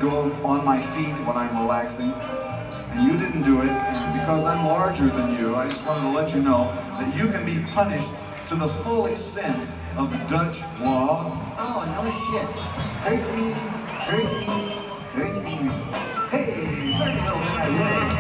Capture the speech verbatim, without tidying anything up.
go on my feet when I'm relaxing, and you didn't do it, and because I'm larger than you, I just wanted to let you know that you can be punished to the full extent of Dutch law. Oh, no shit. Hurt me, hurt me, hurt me. Hey, very well, then I will.